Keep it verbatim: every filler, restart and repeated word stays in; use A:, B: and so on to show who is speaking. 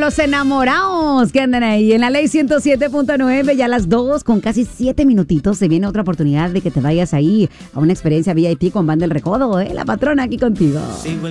A: los enamorados que andan ahí en la ley ciento siete punto nueve, ya a las dos con casi siete minutitos se viene otra oportunidad de que te vayas ahí a una experiencia V I P con Banda El Recodo, ¿eh? La patrona aquí contigo.